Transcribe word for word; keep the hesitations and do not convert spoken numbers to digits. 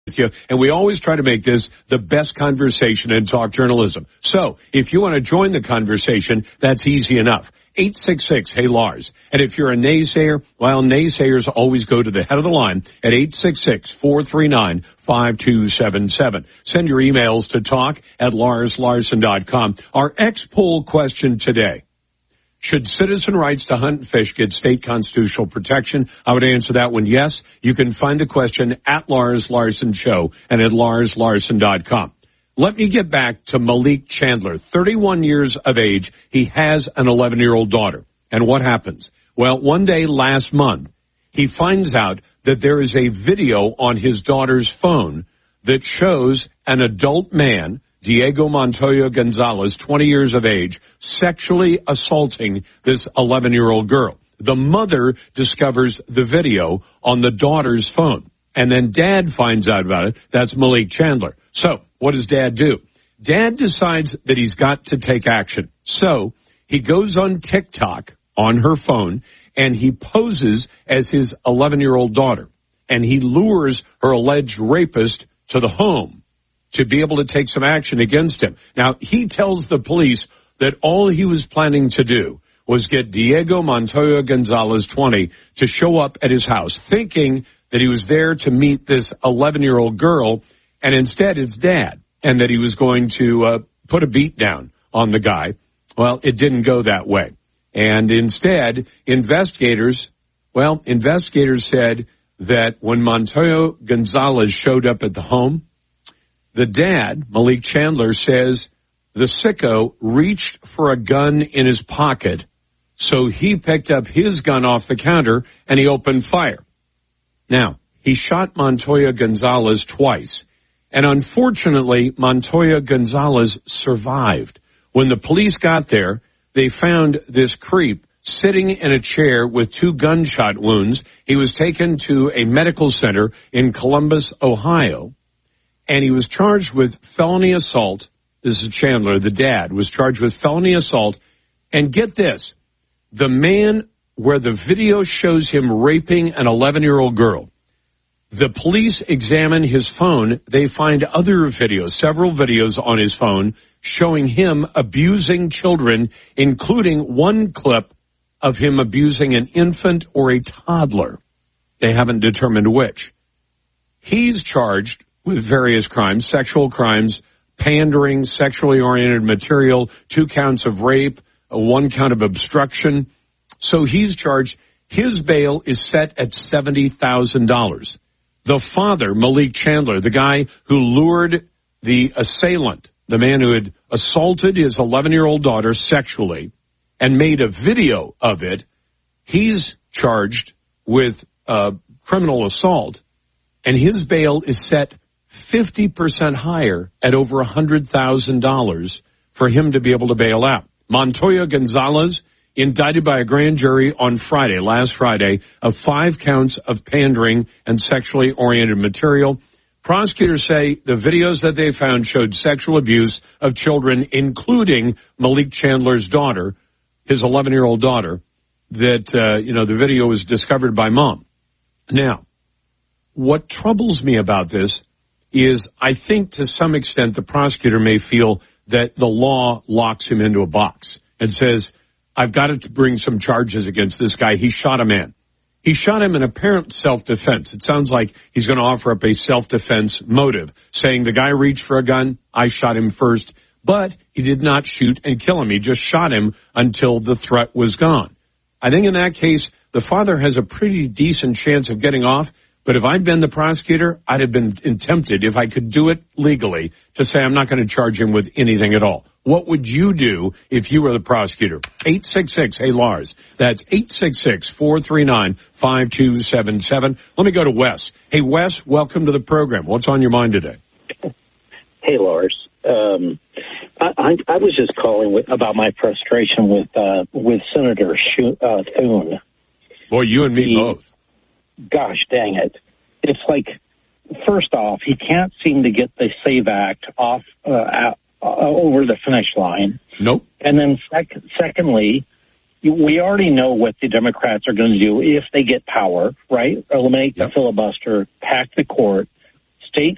with you, and we always try to make this the best conversation in talk journalism. So if you want to join the conversation, that's easy enough. eight six six, hey Lars. And if you're a naysayer, well, naysayers always go to the head of the line at eight six six, four three nine, five two seven seven. Send your emails to talk at lars larson dot com. Our X-poll question today: should citizen rights to hunt and fish get state constitutional protection? I would answer that one yes. You can find the question at Lars Larson Show and at lars larson dot com. Let me get back to Malik Chandler, thirty-one years of age. He has an eleven-year-old daughter. And what happens? Well, one day last month, he finds out that there is a video on his daughter's phone that shows an adult man, Diego Montoya Gonzalez, twenty years of age, sexually assaulting this eleven-year-old girl. The mother discovers the video on the daughter's phone, and then dad finds out about it. That's Malik Chandler. So what does dad do? Dad decides that he's got to take action. So he goes on TikTok on her phone, and he poses as his eleven-year-old daughter, and he lures her alleged rapist to the home to be able to take some action against him. Now, he tells the police that all he was planning to do was get Diego Montoya Gonzalez, twenty, to show up at his house, thinking that he was there to meet this eleven-year-old girl, and instead it's dad, and that he was going to uh, put a beat down on the guy. Well, it didn't go that way. And instead, investigators, well, investigators said that when Montoya Gonzalez showed up at the home, the dad, Malik Chandler, says the sicko reached for a gun in his pocket, so he picked up his gun off the counter and he opened fire. Now, he shot Montoya Gonzalez twice, and unfortunately, Montoya Gonzalez survived. When the police got there, they found this creep sitting in a chair with two gunshot wounds. He was taken to a medical center in Columbus, Ohio, and he was charged with felony assault. This is Chandler, the dad, was charged with felony assault. And get this, the man where the video shows him raping an eleven-year-old girl, the police examine his phone. They find other videos, several videos on his phone showing him abusing children, including one clip of him abusing an infant or a toddler. They haven't determined which. He's charged with various crimes, sexual crimes, pandering, sexually oriented material, two counts of rape, one count of obstruction. So he's charged. His bail is set at seventy thousand dollars. The father, Malik Chandler, the guy who lured the assailant, the man who had assaulted his eleven-year-old daughter sexually and made a video of it, he's charged with uh, criminal assault, and his bail is set fifty percent higher at over one hundred thousand dollars for him to be able to bail out. Montoya Gonzalez, indicted by a grand jury on Friday, last Friday, of five counts of pandering and sexually oriented material. Prosecutors say the videos that they found showed sexual abuse of children, including Malik Chandler's daughter, his eleven-year-old daughter, that, uh, you know, the video was discovered by mom. Now, what troubles me about this is I think to some extent the prosecutor may feel that the law locks him into a box and says, I've got to bring some charges against this guy. He shot a man. He shot him in apparent self-defense. It sounds like he's going to offer up a self-defense motive, saying the guy reached for a gun, I shot him first, but he did not shoot and kill him. He just shot him until the threat was gone. I think in that case, the father has a pretty decent chance of getting off. But if I'd been the prosecutor, I'd have been tempted, if I could do it legally, to say I'm not going to charge him with anything at all. What would you do if you were the prosecutor? eight six six, hey Lars. That's eight six six, four three nine, five two seven seven. Let me go to Wes. Hey Wes, welcome to the program. What's on your mind today? Hey Lars. Um, I, I, I was just calling with, about my frustration with uh, with Senator Sh- uh, Thune. Boy, you and me he, both. Gosh dang it. It's like, first off, he can't seem to get the SAVE Act off uh, uh, over the finish line. Nope. And then sec- secondly, we already know what the Democrats are going to do if they get power, right? Eliminate yep. the filibuster, pack the court.